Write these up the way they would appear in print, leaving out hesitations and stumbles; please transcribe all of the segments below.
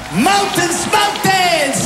Mountains!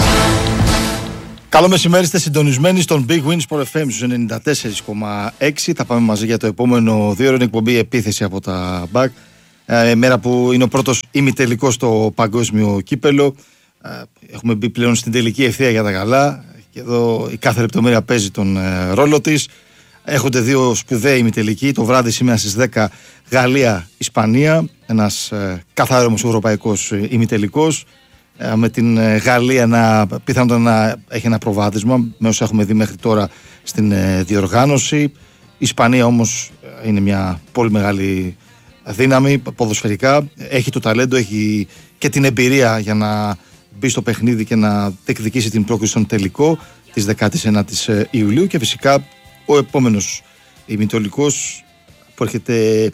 Καλό μεσημέρι, είστε συντονισμένοι στον Big Win Sport FM στους 94,6. Θα πάμε μαζί για το επόμενο 2 ώρες εκπομπή επίθεση από τα BAC. Μέρα που είναι ο πρώτος ημιτελικός στο παγκόσμιο κύπελο. Έχουμε μπει πλέον στην τελική ευθεία για τα καλά. Και εδώ η κάθε λεπτομέρεια παίζει τον ρόλο της. Έχονται δύο σπουδαίοι ημιτελικοί. Το βράδυ σήμερα στις 10 Γαλλία-Ισπανία. Ένας καθαρός ευρωπαϊκός ημιτελικός. Με την Γαλλία πιθανότατα να έχει ένα προβάδισμα με όσα έχουμε δει μέχρι τώρα στην διοργάνωση. Η Ισπανία όμως είναι μια πολύ μεγάλη δύναμη ποδοσφαιρικά. Έχει το ταλέντο, έχει και την εμπειρία για να μπει στο παιχνίδι και να διεκδικήσει την πρόκριση στον τελικό της 19ης Ιουλίου. Και φυσικά ο επόμενος ημιτελικός που έρχεται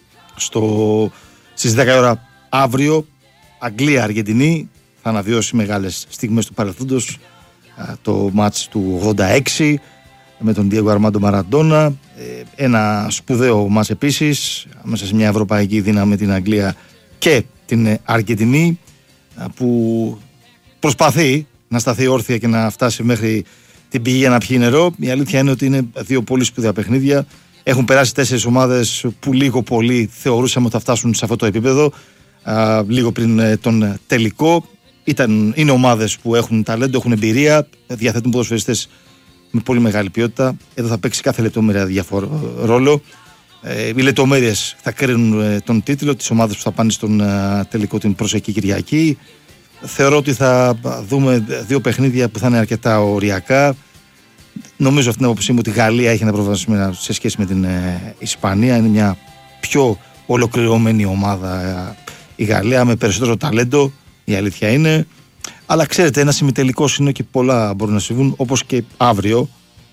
στις 10 ώρα αύριο, Αγγλία-Αργεντινή. Θα αναβιώσει μεγάλες στιγμές του παρελθόντος, το μάτς του 86 με τον Diego Armando Maradona, ένα σπουδαίο μάτς επίσης μέσα σε μια ευρωπαϊκή δύναμη με την Αγγλία και την Αργεντινή, που προσπαθεί να σταθεί όρθια και να φτάσει μέχρι την πηγή για να πιει νερό. Η αλήθεια είναι ότι είναι δύο πολύ σπουδαία παιχνίδια. Έχουν περάσει 4 ομάδες που λίγο πολύ θεωρούσαμε ότι θα φτάσουν σε αυτό το επίπεδο λίγο πριν τον τελικό. Είναι ομάδες που έχουν ταλέντο, έχουν εμπειρία, διαθέτουν ποδοσφαιριστές με πολύ μεγάλη ποιότητα. Εδώ θα παίξει κάθε λεπτομέρεια ρόλο. Οι λεπτομέρειες θα κρίνουν τον τίτλο, τις ομάδες που θα πάνε στον τελικό την προσεχή Κυριακή. Θεωρώ ότι θα δούμε δύο παιχνίδια που θα είναι αρκετά οριακά. Νομίζω αυτήν την άποψή μου ότι η Γαλλία έχει ένα προβάδισμα σε σχέση με την Ισπανία. Είναι μια πιο ολοκληρωμένη ομάδα η Γαλλία με περισσότερο ταλέντο. Η αλήθεια είναι, αλλά ξέρετε, ένας ημιτελικός είναι και πολλά μπορούν να συμβούν, όπως και αύριο.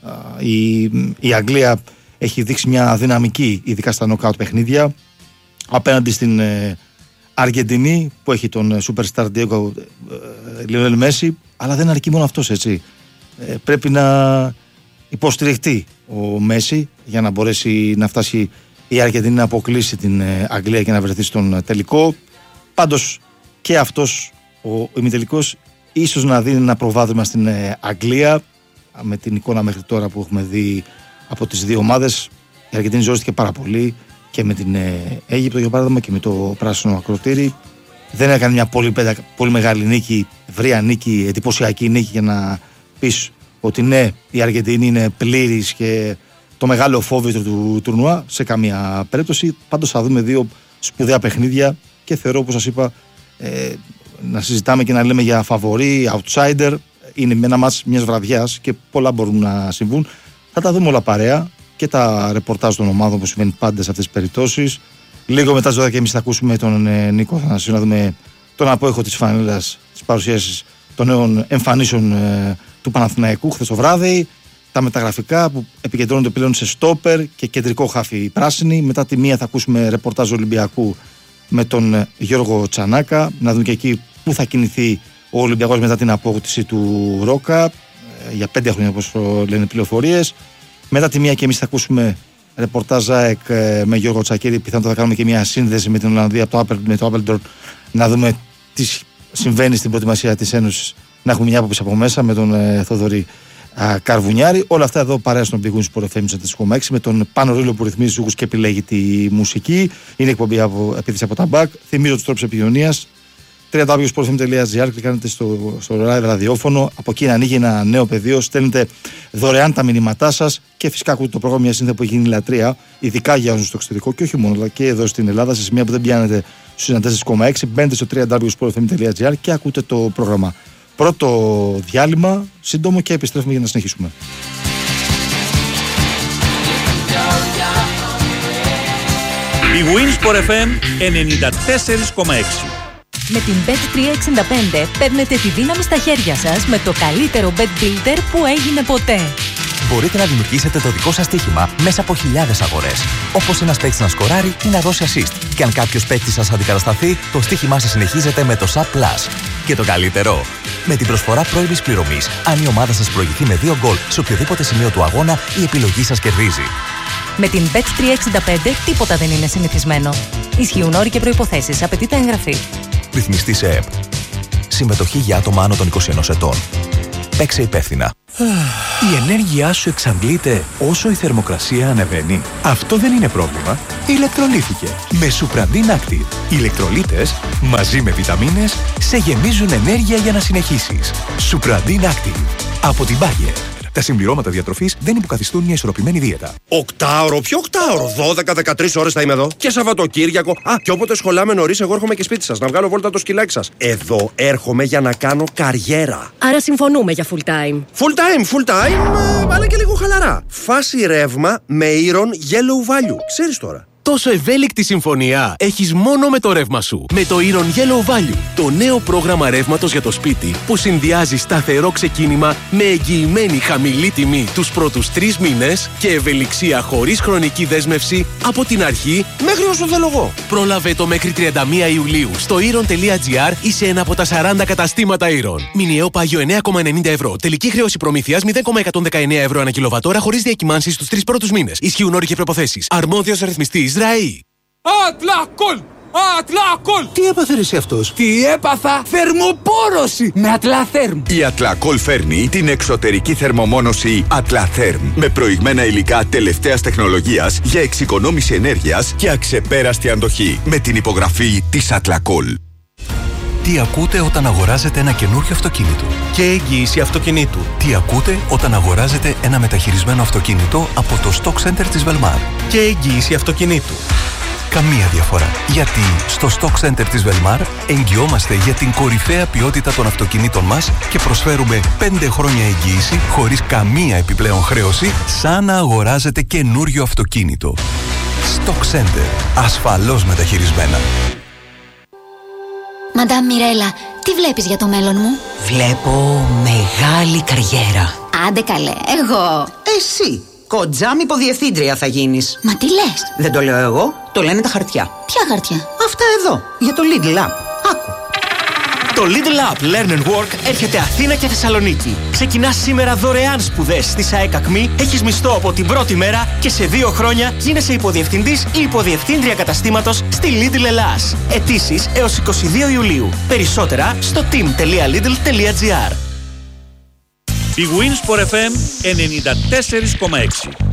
Η Αγγλία έχει δείξει μια δυναμική, ειδικά στα νοκάουτ παιχνίδια, απέναντι στην Αργεντινή που έχει τον superstar Diego Lionel Messi, αλλά δεν αρκεί μόνο αυτός, έτσι. Πρέπει να υποστηριχτεί ο Messi για να μπορέσει να φτάσει η Αργεντινή να αποκλείσει την Αγγλία και να βρεθεί στον τελικό. Πάντως και αυτός ο ημιτελικός ίσως να δίνει ένα προβάδισμα στην Αγγλία, με την εικόνα μέχρι τώρα που έχουμε δει από τις δύο ομάδες. Η Αργεντινή ζώστηκε πάρα πολύ και με την Αίγυπτο για παράδειγμα και με το πράσινο ακροτήρι. Δεν έκανε μια πολύ μεγάλη νίκη, ευρεία νίκη, εντυπωσιακή νίκη για να πεις ότι ναι, η Αργεντινή είναι πλήρης και το μεγάλο φόβητρο του τουρνουά, σε καμία περίπτωση. Πάντως θα δούμε δύο σπουδαία παιχνίδια και θεωρώ, όπως σας είπα, να συζητάμε και να λέμε για φαβορί, outsider. Είναι ένα μάτς μιας βραδιάς και πολλά μπορούν να συμβούν. Θα τα δούμε όλα παρέα και τα ρεπορτάζ των ομάδων που συμβαίνει πάντα σε αυτές τις περιπτώσεις. Λίγο μετά τις 12 και εμείς θα ακούσουμε τον Νίκο Θανασίου να δούμε τον απόϊχο της φανέλας, τις παρουσίασεις των νέων εμφανίσεων του Παναθηναϊκού χθες το βράδυ. Τα μεταγραφικά που επικεντρώνονται πλέον σε στόπερ και κεντρικό χάφι πράσινη. Μετά τη μία θα ακούσουμε ρεπορτάζ Ολυμπιακού με τον Γιώργο Τσανάκα, να δούμε και εκεί πού θα κινηθεί ο Ολυμπιακός μετά την απόκτηση του Ρόκα, για 5 χρόνια όπως λένε πληροφορίες. Μετά τη μία και εμείς θα ακούσουμε ρεπορτάζ ΑΕΚ με Γιώργο Τσακίρη, πιθανότατα θα κάνουμε και μια σύνδεση με την Ολλανδία με το Άπελντορ, να δούμε τι συμβαίνει στην προετοιμασία της Ένωσης, να έχουμε μια άποψη από μέσα με τον Θοδωρή Καρβουνιάρη. Όλα αυτά εδώ παρέα στον Big Win Sport FM 4,6 με τον Πάνο Ρίλο που ρυθμίζει ζούγους και επιλέγει τη μουσική. Είναι εκπομπή επίθεση από τα BAC. Θυμίζω τους τρόπους επικοινωνίας. www.sportfm.gr, κλικάνετε στο live ραδιόφωνο. Από εκεί ανοίγει ένα νέο πεδίο. Στέλνετε δωρεάν τα μηνύματά σας και φυσικά ακούτε το πρόγραμμα μια σύνθεση που έχει γίνει λατρεία, ειδικά για όσους στο εξωτερικό και όχι μόνο, αλλά και εδώ στην Ελλάδα, σε σημεία που δεν πιάνετε στους 94,6. Μπαίνετε στο www.sportfm.gr και ακούτε το πρόγραμμα. Πρώτο διάλειμμα, σύντομο και επιστρέφουμε για να συνεχίσουμε. Η Win Sport FM 94,6. Με την Bet365 παίρνετε τη δύναμη στα χέρια σας με το καλύτερο bet builder που έγινε ποτέ. Μπορείτε να δημιουργήσετε το δικό σας στοίχημα μέσα από χιλιάδες αγορές. Όπως ένας παίκτης να σκοράρει ή να δώσει assist. Και αν κάποιος παίκτης σας αντικατασταθεί, το στοίχημά σας συνεχίζεται με το SAP Plus. Και το καλύτερο, με την προσφορά πρώιμης πληρωμής, αν η ομάδα σας προηγηθεί με 2 γκολ σε οποιοδήποτε σημείο του αγώνα, η επιλογή σας κερδίζει. Με την Bet365 τίποτα δεν είναι συνηθισμένο. Ισχύουν όροι και προϋποθέσεις. Απαιτείται εγγραφή. Ρυθμιστή σε ΕΕΠ. Συμμετοχή για άτομα άνω των 21 ετών. Παίξε υπεύθυνα. Η ενέργειά σου εξαντλείται όσο η θερμοκρασία ανεβαίνει. Αυτό δεν είναι πρόβλημα. Ηλεκτρολήθηκε. Με Supradin Active. Οι ηλεκτρολίτες μαζί με βιταμίνες σε γεμίζουν ενέργεια για να συνεχίσεις. Supradin Active. Από την Bayer. Τα συμπληρώματα διατροφής δεν υποκαθιστούν μια ισορροπημένη δίαιτα. Οκτάωρο, ποιο οκτάωρο? 12-13 ώρες θα είμαι εδώ. Και Σαββατοκύριακο. Και όποτε σχολάμε νωρίς, εγώ έρχομαι και σπίτι σας. Να βγάλω βόλτα το σκυλάκι σας. Εδώ έρχομαι για να κάνω καριέρα. Άρα συμφωνούμε για full time. Full time, αλλά και λίγο χαλαρά. Φάση ρεύμα με Iron Yellow Value. Ξέρεις τώρα. Τόσο ευέλικτη συμφωνία έχεις μόνο με το ρεύμα σου. Με το Iron Yellow Value, το νέο πρόγραμμα ρεύματος για το σπίτι που συνδυάζει σταθερό ξεκίνημα με εγγυημένη χαμηλή τιμή τους πρώτους 3 μήνες και ευελιξία χωρίς χρονική δέσμευση από την αρχή μέχρι όσο θέλω εγώ. Πρόλαβε το μέχρι 31 Ιουλίου στο iron.gr ή σε ένα από τα 40 καταστήματα Iron. Μηνιαίο πάγιο 9,90 ευρώ. Τελική χρέωση προμήθειας 0,119 ευρώ ανά κιλοβατόρα χωρίς διακυμάνσεις στους 3 πρώτους μήνες. Ισχύουν όροι και προϋποθέσεις. Αρμόδιος ρυθμιστής ΡΑΗ. Ατλακόλ! Ατλακόλ! Τι έπαθε εσύ αυτός? Τι έπαθα? Θερμοπόρωση με Ατλαθέρμ. Η Ατλακόλ φέρνει την εξωτερική θερμομόνωση Ατλαθέρμ με προηγμένα υλικά τελευταίας τεχνολογίας για εξοικονόμηση ενέργειας και αξεπέραστη αντοχή με την υπογραφή της Ατλακόλ. Τι ακούτε όταν αγοράζετε ένα καινούριο αυτοκίνητο? Και εγγύηση αυτοκινήτου. Τι ακούτε όταν αγοράζετε ένα μεταχειρισμένο αυτοκίνητο από το Stock Center της Velmar? Και εγγύηση αυτοκινήτου. Καμία διαφορά. Γιατί στο Stock Center της Velmar εγγυόμαστε για την κορυφαία ποιότητα των αυτοκινήτων μας και προσφέρουμε 5 χρόνια εγγύηση χωρίς καμία επιπλέον χρέωση, σαν να αγοράζετε καινούριο αυτοκίνητο. Stock Center. Ασφαλώς μεταχειρισμένα. Μαντάμ Μιρέλα, τι βλέπεις για το μέλλον μου? Βλέπω μεγάλη καριέρα. Άντε καλέ, εγώ. Εσύ, κοντζάμ υποδιευθύντρια θα γίνεις. Μα τι λες? Δεν το λέω εγώ, το λένε τα χαρτιά. Ποια χαρτιά? Αυτά εδώ, για το Lidl App. Άκου. Το Lidl App Learn and Work έρχεται Αθήνα και Θεσσαλονίκη. Ξεκινάς σήμερα δωρεάν σπουδές στη ΣΑΕΚ ΑΚΜΗ, έχεις μισθό από την πρώτη μέρα και σε 2 χρόνια γίνεσαι υποδιευθυντής ή υποδιευθύντρια καταστήματος στη Lidl Ελλάς. Αιτήσεις έως 22 Ιουλίου. Περισσότερα στο team.lidl.gr. Η Winsport FM 94,6.